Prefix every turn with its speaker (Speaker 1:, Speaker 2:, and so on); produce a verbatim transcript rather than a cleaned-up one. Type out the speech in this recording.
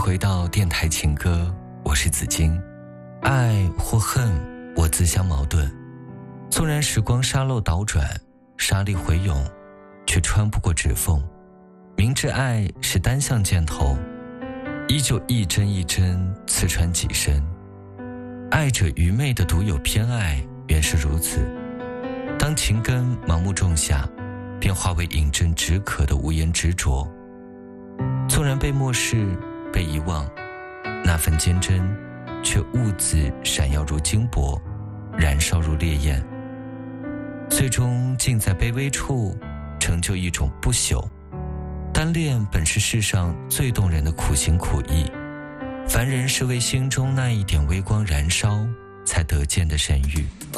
Speaker 1: 回到电台情歌，我是子金。爱或恨，我自相矛盾。纵然时光沙漏倒转，沙砾回涌，却穿不过指缝。明知爱是单向箭头，依旧一针一针刺穿己身。爱者愚昧的独有偏爱，原是如此。当情根盲目种下，便化为饮鸩止渴的无言执着。纵然被漠视，被遗忘，那份坚贞却兀自闪耀如金箔，燃烧如烈焰，最终竟在卑微处成就一种不朽。单恋本是世上最动人的苦行苦役，凡人是为心中那一点微光燃烧才得见的神谕。